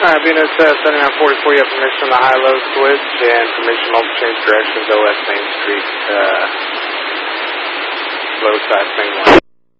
Venus 7944, you have permission on the high-low switch and permission multiple change directions, OS Main Street, low side, main line.